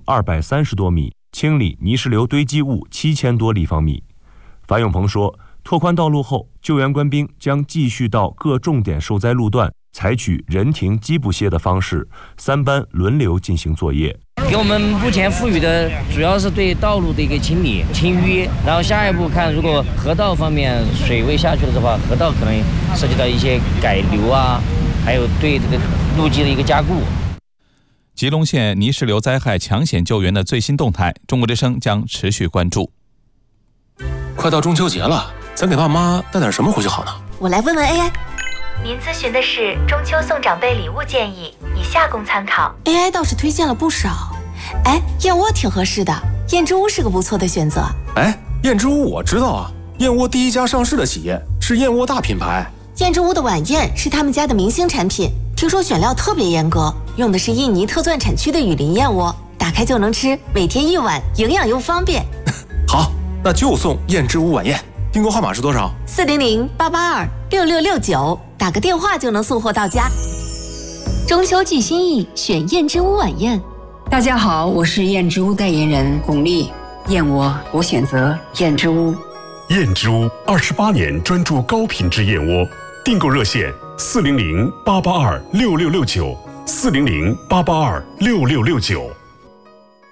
230多米，清理泥石流堆积物7000多立方米。樊永鹏说，拓宽道路后，救援官兵将继续到各重点受灾路段，采取人停机不歇的方式，3班轮流进行作业。 给我们目前赋予的主要是对道路的一个清理清淤，然后下一步看，如果河道方面水位下去了的话，河道可能涉及到一些改流啊，还有对这个路基的一个加固。 吉隆县泥石流灾害抢险救援的最新动态，中国之声将持续关注。 快到中秋节了，咱给爸妈带点什么回去好呢？ 我来问问 AI。 您咨询的是中秋送长辈礼物建议，以下供参考。 AI 倒是推荐了不少。哎，燕窝挺合适的，燕之屋是个不错的选择。 哎，燕之屋我知道啊，燕窝第一家上市的企业，是燕窝大品牌。 燕之屋的晚宴是他们家的明星产品，听说选料特别严格，用的是印尼特钻产区的雨林燕窝，打开就能吃，每天1碗，营养又方便。 好，那就送燕之屋晚宴。订购号码是多少 ？400-882-6669，打个电话就能送货到家。 中秋寄心意，选燕之屋晚宴。 大家好，我是燕之屋代言人巩俐。燕窝我选择燕之屋。 燕之屋28年专注高品质燕窝，订购热线400-882-6669，400-882-6669。